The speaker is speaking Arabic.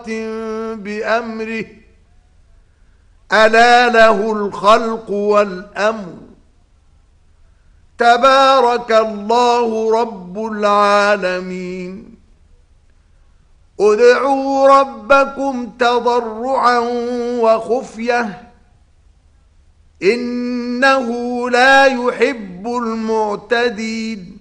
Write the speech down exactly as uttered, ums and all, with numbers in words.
بأمره ألا له الخلق والأمر تبارك الله رب العالمين ادعوا ربكم تضرعا وخفية إنه لا يحب المعتدين